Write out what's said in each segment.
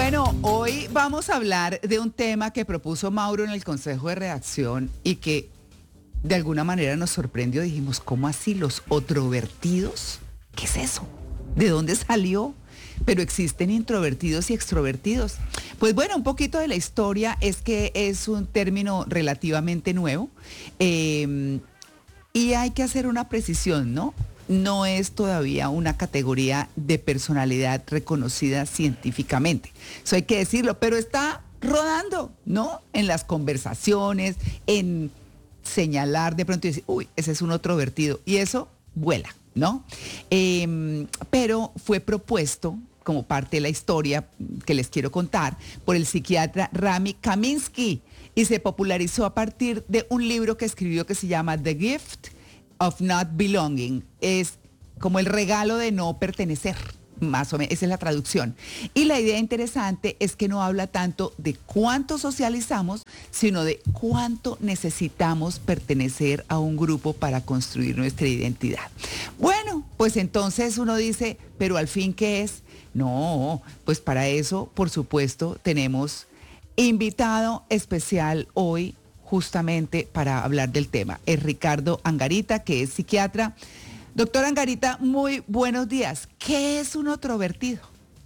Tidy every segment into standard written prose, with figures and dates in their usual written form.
Bueno, hoy vamos a hablar de un tema que propuso Mauro en el Consejo de Redacción y que de alguna manera nos sorprendió. Dijimos, ¿cómo así los otrovertidos? ¿Qué es eso? ¿De dónde salió? Pero existen introvertidos y extrovertidos. Pues bueno, un poquito de la historia es que es un término relativamente nuevo y hay que hacer una precisión, ¿no? No es todavía una categoría de personalidad reconocida científicamente. Eso hay que decirlo, pero está rodando, ¿no? En las conversaciones, en señalar de pronto y decir, uy, ese es un introvertido. Y eso vuela, ¿no? Pero fue propuesto como parte de la historia que les quiero contar por el psiquiatra Rami Kaminsky y se popularizó a partir de un libro que escribió que se llama The Gift of Not Belonging. Es como el regalo de no pertenecer, más o menos, esa es la traducción. Y la idea interesante es que no habla tanto de cuánto socializamos, sino de cuánto necesitamos pertenecer a un grupo para construir nuestra identidad. Bueno, pues entonces uno dice, pero al fin, ¿qué es? No, pues para eso, por supuesto, tenemos invitado especial hoy justamente para hablar del tema. Es Ricardo Angarita, que es psiquiatra. Doctor Angarita, muy buenos días. ¿Qué es un introvertido?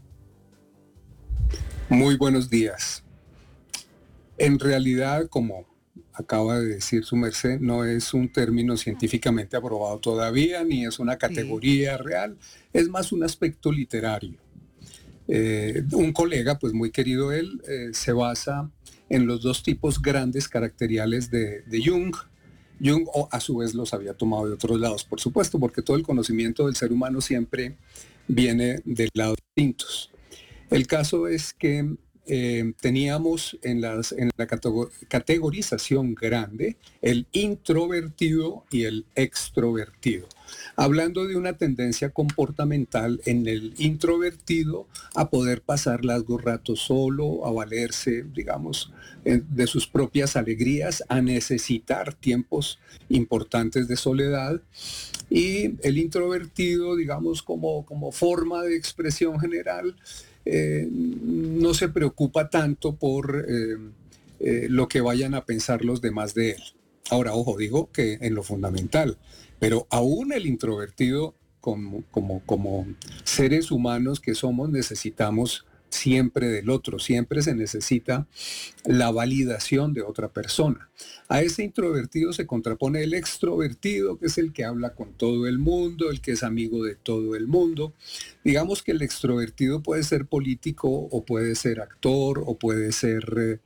Muy buenos días. En realidad, como acaba de decir su merced, no es un término científicamente aprobado todavía, ni es una categoría real, es más un aspecto literario. Un colega, pues muy querido él, se basa en los dos tipos grandes caracteriales de Jung. Jung a su vez los había tomado de otros lados, por supuesto, porque todo el conocimiento del ser humano siempre viene de lados distintos. El caso es que teníamos en la categorización grande el introvertido y el extrovertido, hablando de una tendencia comportamental en el introvertido a poder pasar largos ratos solo, a valerse, digamos, de sus propias alegrías, a necesitar tiempos importantes de soledad, y el introvertido, digamos, como forma de expresión general, no se preocupa tanto por lo que vayan a pensar los demás de él. Ahora, ojo, digo que en lo fundamental, pero aún el introvertido, como seres humanos que somos, necesitamos siempre del otro, siempre se necesita la validación de otra persona. A ese introvertido se contrapone el extrovertido, que es el que habla con todo el mundo, el que es amigo de todo el mundo. Digamos que el extrovertido puede ser político o puede ser actor o puede ser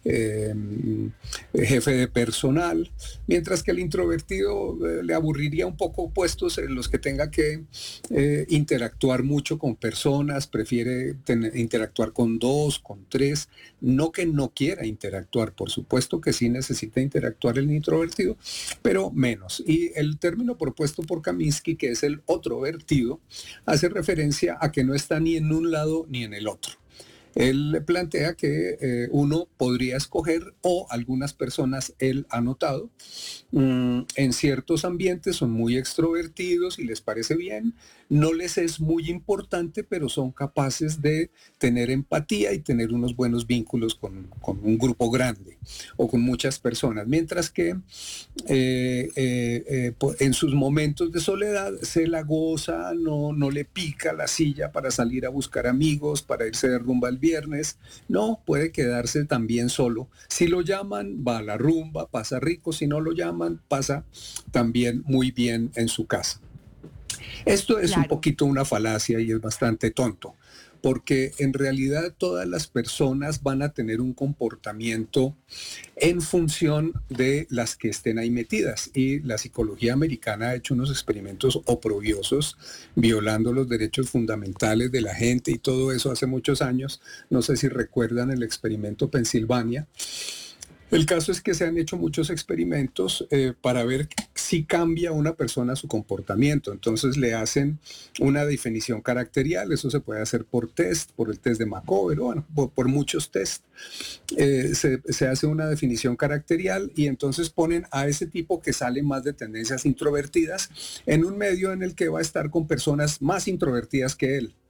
jefe de personal, mientras que el introvertido le aburriría un poco puestos en los que tenga que interactuar mucho con personas, prefiere interactuar con dos, con tres, no que no quiera interactuar, por supuesto que sí necesita interactuar el introvertido, pero menos. Y el término propuesto por Kaminsky, que es el otrovertido, hace referencia a que no está ni en un lado ni en el otro. Él plantea que uno podría escoger, o algunas personas él ha notado, en ciertos ambientes son muy extrovertidos y les parece bien, no les es muy importante, pero son capaces de tener empatía y tener unos buenos vínculos con un grupo grande o con muchas personas, mientras que en sus momentos de soledad se la goza, no le pica la silla para salir a buscar amigos, para irse de rumba el viernes, no, puede quedarse también solo. Si lo llaman, va a la rumba, pasa rico; si no lo llaman, pasa también muy bien en su casa. Esto es un poquito una falacia y es bastante tonto, porque en realidad todas las personas van a tener un comportamiento en función de las que estén ahí metidas, y la psicología americana ha hecho unos experimentos oprobiosos violando los derechos fundamentales de la gente y todo eso hace muchos años. No sé si recuerdan el experimento Pensilvania. El caso es que se han hecho muchos experimentos para ver si cambia una persona su comportamiento. Entonces le hacen una definición caracterial. Eso se puede hacer por test, por el test de Markov, bueno, por muchos test. Se hace una definición caracterial y entonces ponen a ese tipo que sale más de tendencias introvertidas en un medio en el que va a estar con personas más introvertidas que él.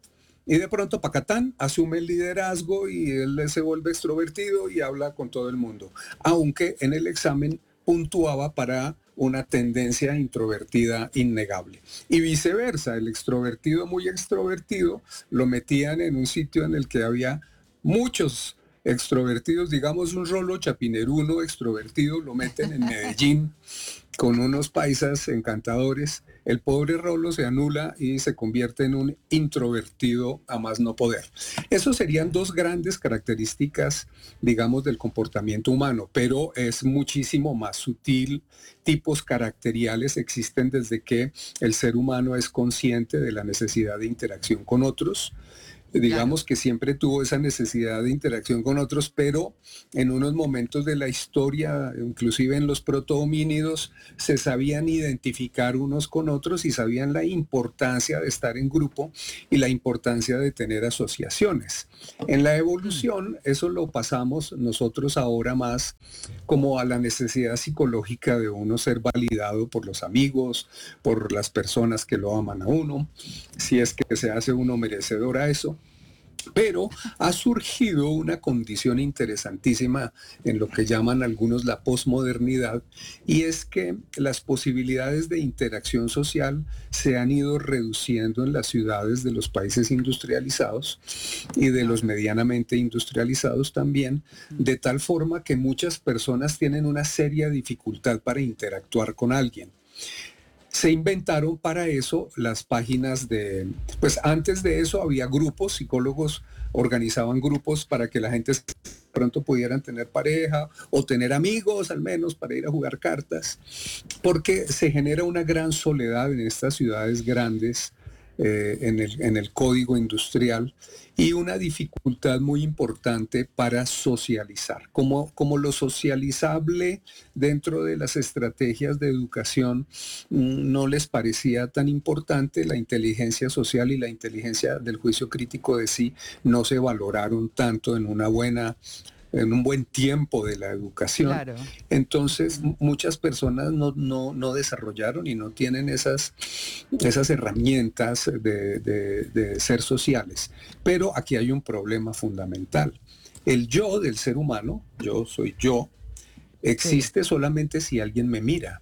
Y de pronto Pacatán asume el liderazgo y él se vuelve extrovertido y habla con todo el mundo. Aunque en el examen puntuaba para una tendencia introvertida innegable. Y viceversa, el extrovertido muy extrovertido lo metían en un sitio en el que había muchos extrovertidos, digamos un Rolo Chapineruno extrovertido, lo meten en Medellín con unos paisas encantadores. El pobre Rolo se anula y se convierte en un introvertido a más no poder. Esos serían dos grandes características, digamos, del comportamiento humano, pero es muchísimo más sutil. Tipos caracteriales existen desde que el ser humano es consciente de la necesidad de interacción con otros. Digamos que siempre tuvo esa necesidad de interacción con otros, pero en unos momentos de la historia, inclusive en los protohomínidos, se sabían identificar unos con otros y sabían la importancia de estar en grupo y la importancia de tener asociaciones. En la evolución, eso lo pasamos nosotros ahora más como a la necesidad psicológica de uno ser validado por los amigos, por las personas que lo aman a uno, si es que se hace uno merecedor a eso. Pero ha surgido una condición interesantísima en lo que llaman algunos la posmodernidad, y es que las posibilidades de interacción social se han ido reduciendo en las ciudades de los países industrializados y de los medianamente industrializados también, de tal forma que muchas personas tienen una seria dificultad para interactuar con alguien. Se inventaron para eso las páginas pues antes de eso había grupos, psicólogos organizaban grupos para que la gente pronto pudieran tener pareja o tener amigos al menos para ir a jugar cartas, porque se genera una gran soledad en estas ciudades grandes, en el código industrial, y una dificultad muy importante para socializar. Como lo socializable dentro de las estrategias de educación no les parecía tan importante, la inteligencia social y la inteligencia del juicio crítico de sí no se valoraron tanto en un buen tiempo de la educación. Claro. Entonces, muchas personas no desarrollaron y no tienen esas herramientas de ser sociales. Pero aquí hay un problema fundamental. El yo del ser humano, yo soy yo, existe solamente si alguien me mira.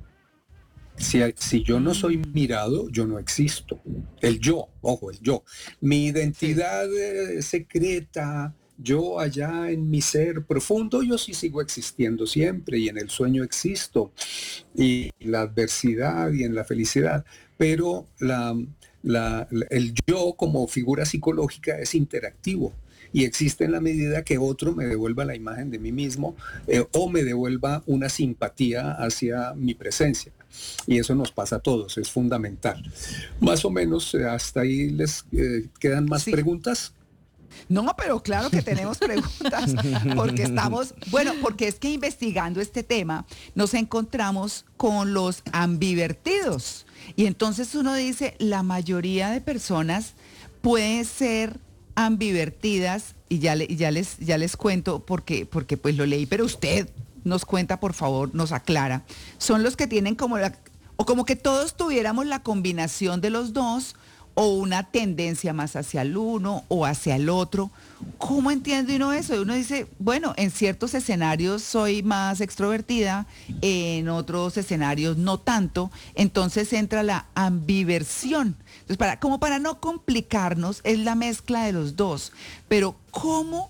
Si yo no soy mirado, yo no existo. El yo, ojo, el yo. Mi identidad secreta, yo allá en mi ser profundo, yo sí sigo existiendo siempre y en el sueño existo, y en la adversidad y en la felicidad, pero el yo como figura psicológica es interactivo y existe en la medida que otro me devuelva la imagen de mí mismo, o me devuelva una simpatía hacia mi presencia. Y eso nos pasa a todos, es fundamental. Más o menos, hasta ahí les quedan más preguntas. No, pero claro que tenemos preguntas, porque es que investigando este tema nos encontramos con los ambivertidos. Y entonces uno dice, la mayoría de personas pueden ser ambivertidas, y ya les cuento porque pues lo leí, pero usted nos cuenta, por favor, nos aclara. Son los que tienen como que todos tuviéramos la combinación de los dos, o una tendencia más hacia el uno o hacia el otro. ¿Cómo entiende uno eso? Y uno dice, bueno, en ciertos escenarios soy más extrovertida, en otros escenarios no tanto, entonces entra la ambiversión. Entonces, como para no complicarnos, es la mezcla de los dos. Pero ¿cómo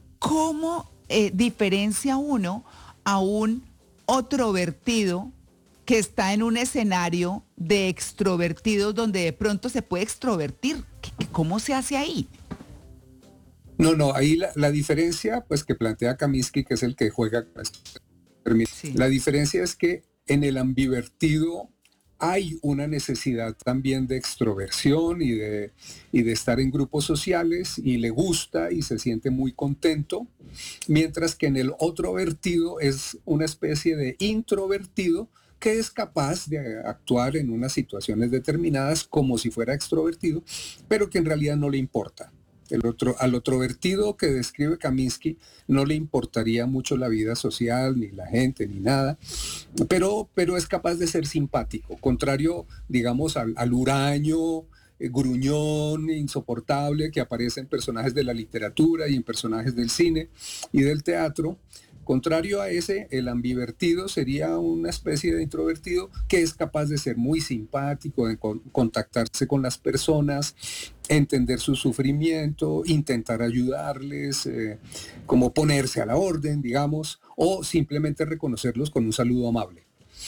diferencia uno a un otrovertido que está en un escenario de extrovertidos donde de pronto se puede extrovertir? ¿Cómo se hace ahí? No, ahí la diferencia, pues, que plantea Kaminsky, que es el que juega, sí. La diferencia es que en el ambivertido hay una necesidad también de extroversión y de estar en grupos sociales, y le gusta y se siente muy contento, mientras que en el otrovertido es una especie de introvertido que es capaz de actuar en unas situaciones determinadas como si fuera extrovertido, pero que en realidad no le importa. Al otrovertido que describe Kaminsky no le importaría mucho la vida social, ni la gente, ni nada, pero es capaz de ser simpático, contrario, digamos, al huraño, gruñón, insoportable, que aparece en personajes de la literatura y en personajes del cine y del teatro. Contrario a ese, el ambivertido sería una especie de introvertido que es capaz de ser muy simpático, de contactarse con las personas, entender su sufrimiento, intentar ayudarles, como ponerse a la orden, digamos, o simplemente reconocerlos con un saludo amable.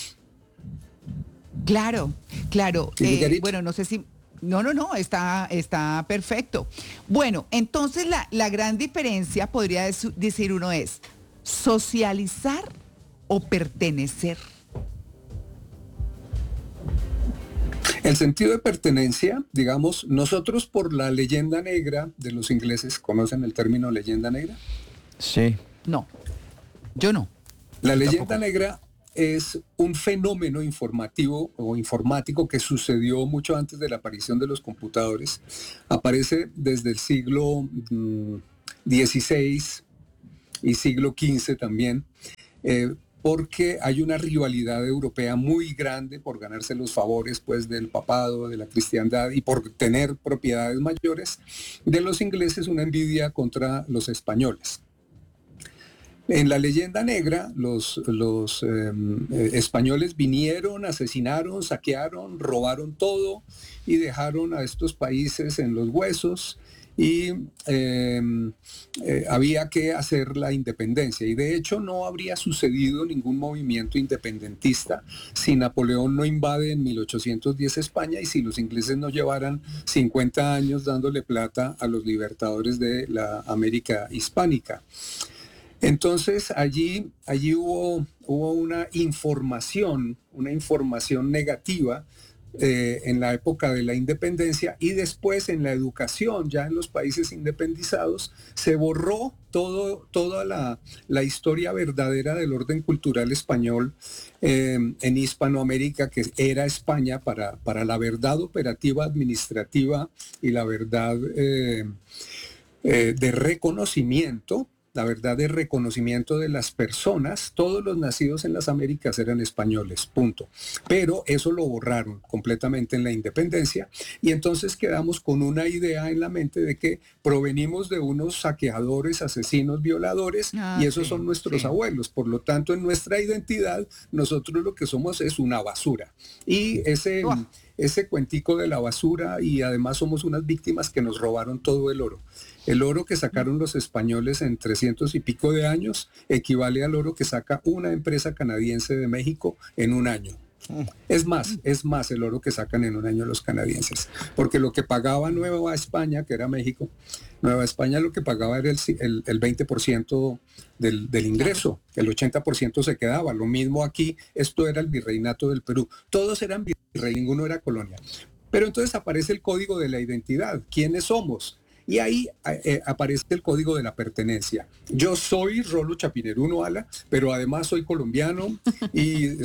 Claro, claro. ¿Sí, Bueno, no sé si... No, está perfecto. Bueno, entonces la gran diferencia, podría decir uno, es socializar o pertenecer. El sentido de pertenencia, digamos, nosotros por la leyenda negra de los ingleses, ¿conocen el término leyenda negra? Sí. No, yo no. La leyenda negra es un fenómeno informativo o informático que sucedió mucho antes de la aparición de los computadores. Aparece desde el siglo XVI y siglo XV también, porque hay una rivalidad europea muy grande por ganarse los favores pues, del papado, de la cristiandad y por tener propiedades mayores, de los ingleses una envidia contra los españoles. En la leyenda negra, los españoles vinieron, asesinaron, saquearon, robaron todo y dejaron a estos países en los huesos y había que hacer la independencia. Y de hecho no habría sucedido ningún movimiento independentista si Napoleón no invade en 1810 España y si los ingleses no llevaran 50 años dándole plata a los libertadores de la América hispánica. Entonces allí hubo una información negativa en la época de la independencia y después en la educación, ya en los países independizados, se borró toda la historia verdadera del orden cultural español en Hispanoamérica, que era España, para la verdad operativa administrativa y la verdad de reconocimiento. La verdad de reconocimiento de las personas, todos los nacidos en las Américas eran españoles, punto. Pero eso lo borraron completamente en la independencia y entonces quedamos con una idea en la mente de que provenimos de unos saqueadores, asesinos, violadores y esos son nuestros abuelos. Por lo tanto, en nuestra identidad, nosotros lo que somos es una basura. Y ese cuentico de la basura y además somos unas víctimas que nos robaron todo el oro. El oro que sacaron los españoles en 300 y pico de años equivale al oro que saca una empresa canadiense de México en un año. Es más el oro que sacan en un año los canadienses. Porque lo que pagaba Nueva España, que era México, Nueva España lo que pagaba era el 20% del ingreso, el 80% se quedaba. Lo mismo aquí, esto era el virreinato del Perú. Todos eran virrey, ninguno era colonia. Pero entonces aparece el código de la identidad. ¿Quiénes somos? Y ahí aparece el código de la pertenencia. Yo soy Rolo Chapineruno Ala, pero además soy colombiano y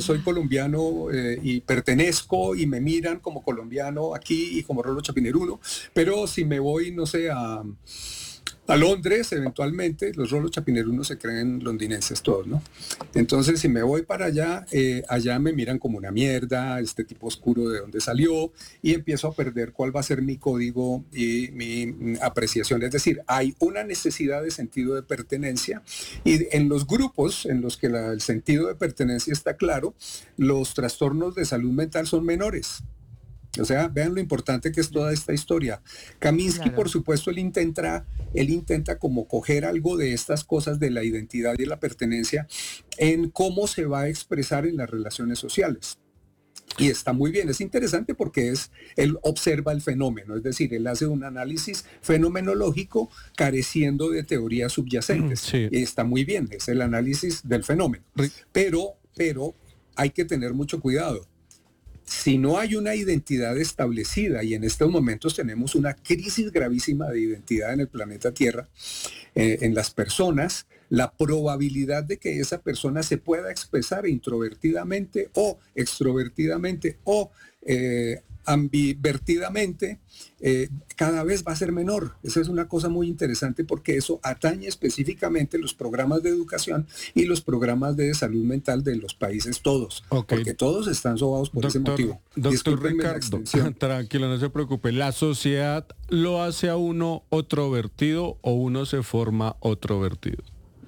y pertenezco y me miran como colombiano aquí y como Rolo Chapineruno. Pero si me voy, no sé, a Londres, eventualmente, los rolos chapinerunos se creen londinenses todos, ¿no? Entonces, si me voy para allá, allá me miran como una mierda, este tipo oscuro de dónde salió, y empiezo a perder cuál va a ser mi código y mi apreciación. Es decir, hay una necesidad de sentido de pertenencia, y en los grupos en los que el sentido de pertenencia está claro, los trastornos de salud mental son menores. O sea, vean lo importante que es toda esta historia. Kaminsky, por supuesto, él intenta como coger algo de estas cosas de la identidad y la pertenencia en cómo se va a expresar en las relaciones sociales. Y está muy bien, es interesante porque él observa el fenómeno, es decir, él hace un análisis fenomenológico careciendo de teorías subyacentes. Sí. Y está muy bien, es el análisis del fenómeno. Pero hay que tener mucho cuidado. Si no hay una identidad establecida, y en estos momentos tenemos una crisis gravísima de identidad en el planeta Tierra, en las personas, la probabilidad de que esa persona se pueda expresar introvertidamente o extrovertidamente o ambivertidamente, cada vez va a ser menor. Esa es una cosa muy interesante porque eso atañe específicamente los programas de educación y los programas de salud mental de los países todos, porque todos están sobados por ese motivo. Doctor Ricardo, tranquilo, no se preocupe. ¿La sociedad lo hace a uno otrovertido o uno se forma otrovertido?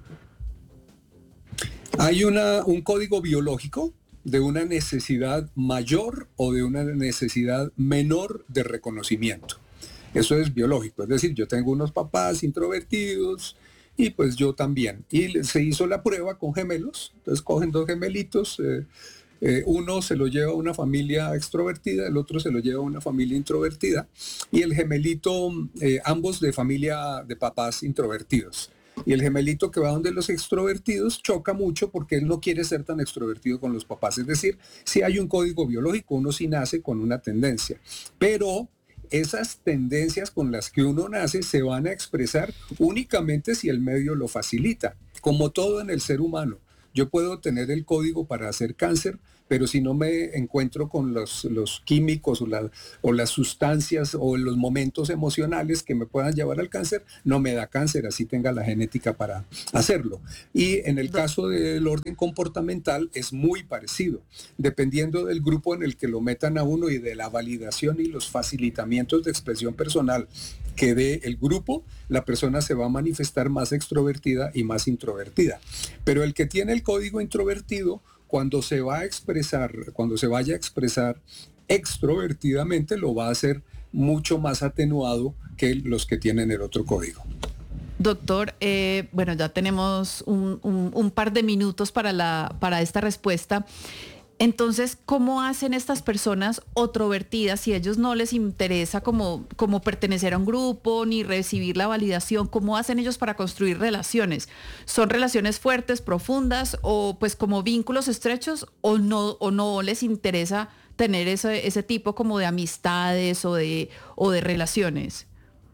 Hay un código biológico de una necesidad mayor o de una necesidad menor de reconocimiento. Eso es biológico, es decir, yo tengo unos papás introvertidos y pues yo también. Y se hizo la prueba con gemelos, entonces cogen dos gemelitos, uno se lo lleva a una familia extrovertida, el otro se lo lleva a una familia introvertida y el gemelito, ambos de familia de papás introvertidos. Y el gemelito que va donde los extrovertidos choca mucho porque él no quiere ser tan extrovertido con los papás. Es decir, si hay un código biológico, uno sí nace con una tendencia. Pero esas tendencias con las que uno nace se van a expresar únicamente si el medio lo facilita. Como todo en el ser humano. Yo puedo tener el código para hacer cáncer, pero si no me encuentro con los químicos o las sustancias o los momentos emocionales que me puedan llevar al cáncer, no me da cáncer, así tenga la genética para hacerlo. Y en el caso del orden comportamental es muy parecido. Dependiendo del grupo en el que lo metan a uno y de la validación y los facilitamientos de expresión personal que dé el grupo, la persona se va a manifestar más extrovertida y más introvertida. Pero el que tiene el código introvertido, cuando se va a expresar, cuando se vaya a expresar extrovertidamente, lo va a hacer mucho más atenuado que los que tienen el otro código. Doctor, bueno, ya tenemos un par de minutos para esta respuesta. Entonces, ¿cómo hacen estas personas otrovertidas si a ellos no les interesa como pertenecer a un grupo ni recibir la validación? ¿Cómo hacen ellos para construir relaciones? ¿Son relaciones fuertes, profundas o pues como vínculos estrechos o no les interesa tener ese tipo como de amistades o de relaciones?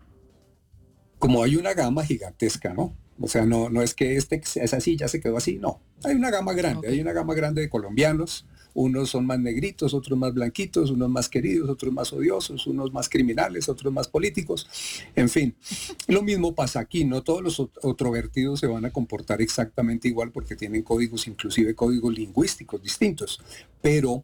Como hay una gama gigantesca, ¿no? O sea, no es que es así, ya se quedó así, no. Hay una gama grande, Hay una gama grande de colombianos. Unos son más negritos, otros más blanquitos, unos más queridos, otros más odiosos, unos más criminales, otros más políticos. En fin, lo mismo pasa aquí. No todos los otrovertidos se van a comportar exactamente igual porque tienen códigos, inclusive códigos lingüísticos distintos. Pero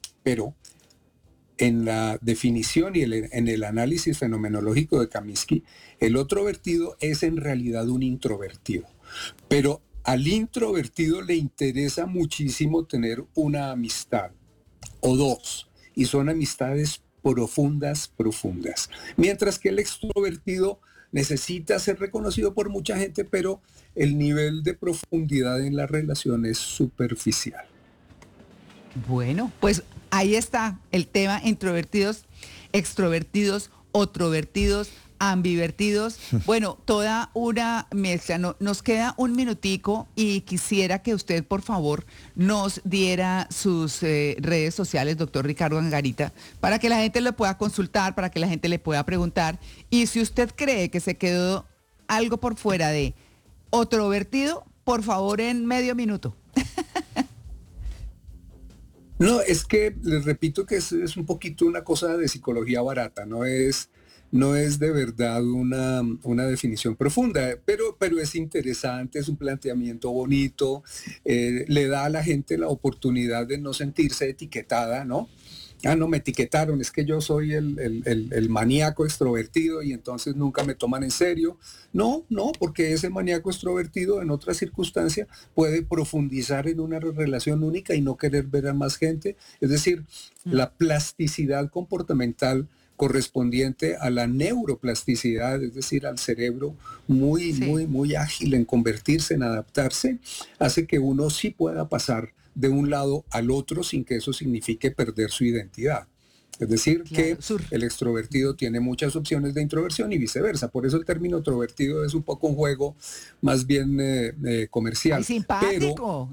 en la definición y en el análisis fenomenológico de Kaminsky, el otrovertido es en realidad un introvertido. Pero al introvertido le interesa muchísimo tener una amistad o dos, y son amistades profundas. Mientras que el extrovertido necesita ser reconocido por mucha gente, pero el nivel de profundidad en la relación es superficial. Bueno, pues ahí está el tema: introvertidos, extrovertidos, otrovertidos, ambivertidos. Bueno, toda una mezcla. Nos queda un minutico y quisiera que usted, por favor, nos diera sus redes sociales, doctor Ricardo Angarita, para que la gente lo pueda consultar, para que la gente le pueda preguntar. Y si usted cree que se quedó algo por fuera de otrovertido, por favor, en medio minuto. No, es que les repito que es un poquito una cosa de psicología barata, no es de verdad una definición profunda, pero es interesante, es un planteamiento bonito, le da a la gente la oportunidad de no sentirse etiquetada, ¿no? Ah, no, me etiquetaron, es que yo soy el maníaco extrovertido y entonces nunca me toman en serio. No, porque ese maníaco extrovertido en otra circunstancia puede profundizar en una relación única y no querer ver a más gente. Es decir, la plasticidad comportamental correspondiente a la neuroplasticidad, es decir, al cerebro muy ágil en convertirse, en adaptarse, hace que uno sí pueda pasar de un lado al otro sin que eso signifique perder su identidad. Es decir, que el extrovertido tiene muchas opciones de introversión y viceversa. Por eso el término introvertido es un poco un juego más bien comercial. ¡Ay, simpático!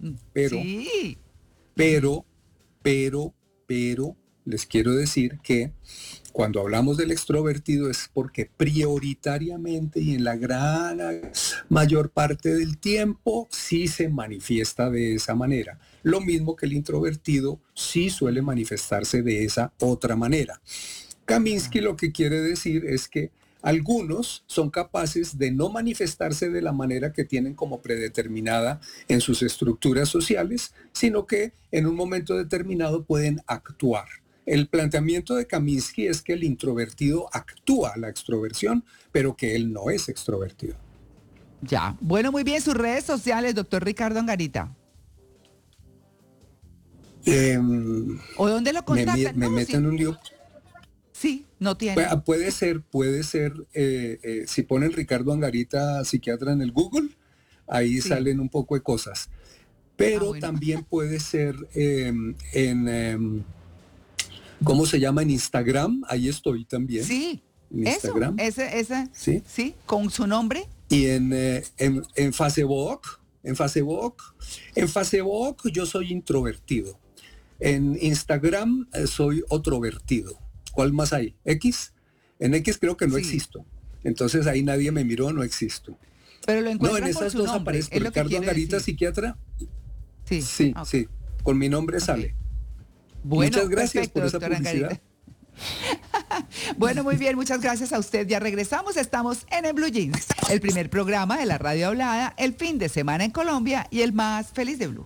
Pero les quiero decir que Cuando hablamos del extrovertido es porque prioritariamente y en la gran mayor parte del tiempo sí se manifiesta de esa manera. Lo mismo que el introvertido sí suele manifestarse de esa otra manera. Kaminsky lo que quiere decir es que algunos son capaces de no manifestarse de la manera que tienen como predeterminada en sus estructuras sociales, sino que en un momento determinado pueden actuar. El planteamiento de Kaminsky es que el introvertido actúa la extroversión, pero que él no es extrovertido. Ya. Bueno, muy bien, sus redes sociales, doctor Ricardo Angarita. ¿O dónde lo contactan? Me meto en un lío. Sí, no tiene. Puede ser, si ponen Ricardo Angarita, psiquiatra en el Google, ahí salen un poco de cosas. Pero también puede ser ¿cómo se llama? En Instagram, ahí estoy también. Sí, en Instagram. Sí, con su nombre. Y en Facebook, en Facebook yo soy introvertido. En Instagram soy otrovertido. ¿Cuál más hay? ¿X? En X creo que no existo. Entonces ahí nadie me miró, no existo. Pero lo encuentran en esas por su dos nombre, aparezco. Ricardo Angarita, psiquiatra. Sí. Sí. Con mi nombre sale. Bueno, muchas gracias perfecto, por esa publicidad. Bueno, muy bien, muchas gracias a usted. Ya regresamos, estamos en Blue Jeans, el primer programa de la radio hablada, el fin de semana en Colombia y el más feliz de Blue.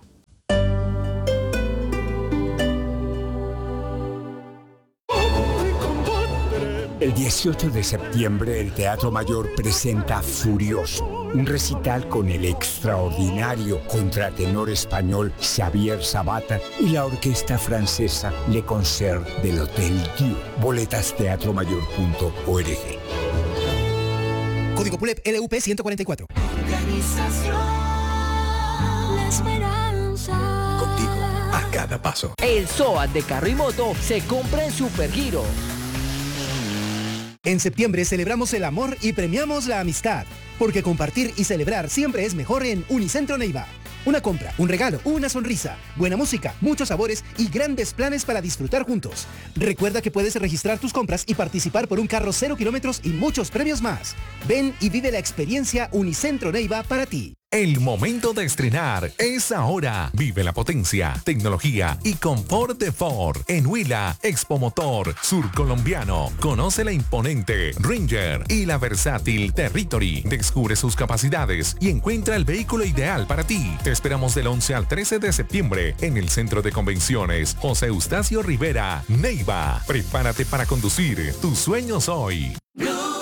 El 18 de septiembre el Teatro Mayor presenta Furioso, un recital con el extraordinario contratenor español Xavier Sabata y la orquesta francesa Le Concert del Hotel Dieu. Boletas teatromayor.org. Código PULEP LUP 144. Organización La Esperanza. Contigo a cada paso. El SOAT de carro y moto se compra en Supergiro. En septiembre celebramos el amor y premiamos la amistad, porque compartir y celebrar siempre es mejor en Unicentro Neiva. Una compra, un regalo, una sonrisa, buena música, muchos sabores y grandes planes para disfrutar juntos. Recuerda que puedes registrar tus compras y participar por un carro 0 kilómetros y muchos premios más. Ven y vive la experiencia Unicentro Neiva para ti. El momento de estrenar es ahora. Vive la potencia, tecnología y confort de Ford en Huila, Expo Motor Surcolombiano. Conoce la imponente Ranger y la versátil Territory. Descubre sus capacidades y encuentra el vehículo ideal para ti. Te esperamos del 11 al 13 de septiembre en el Centro de Convenciones José Eustacio Rivera, Neiva. Prepárate para conducir tus sueños hoy.